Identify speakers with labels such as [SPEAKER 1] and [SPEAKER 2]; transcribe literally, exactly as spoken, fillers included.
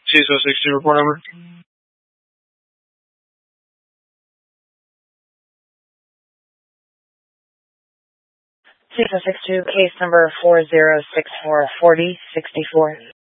[SPEAKER 1] C S O sixty-two report number.
[SPEAKER 2] C S O sixty-two, case number four zero six four four zero six four.